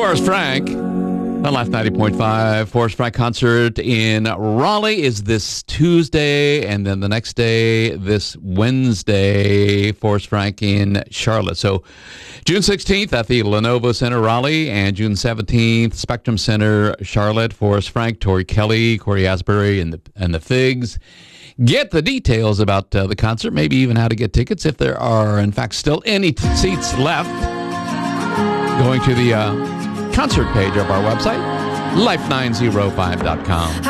Forrest Frank on Life 90.5. Forrest Frank concert in Raleigh is this Tuesday, and then the next day, this Wednesday, Forrest Frank in Charlotte. So June 16th at the Lenovo Center, Raleigh, and June 17th, Spectrum Center, Charlotte. Forrest Frank, Tori Kelly, Corey Asbury, and the Figs. Get the details about the concert, maybe even how to get tickets, if there are, in fact, still any seats left, going to the concert page of our website, life905.com.